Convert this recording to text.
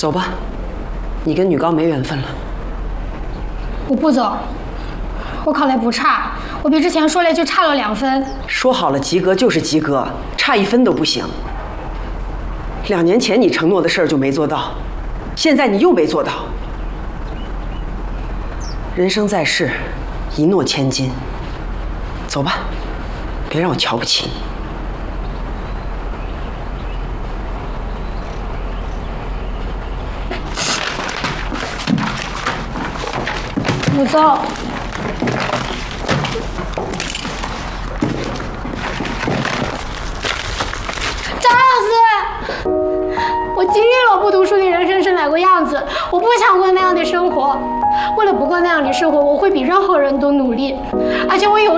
走吧，你跟女高没缘分了。 我不走，我考得不差，我比之前说来就差了2分。 说好了及格就是及格，差1分都不行。2年前你承诺的事儿就没做到，现在你又没做到。人生在世，一诺千金。走吧，别让我瞧不起你。 不走。张老师，我经历了不读书的人生是哪个样子，我不想过那样的生活。为了不过那样的生活，我会比任何人都努力，而且我有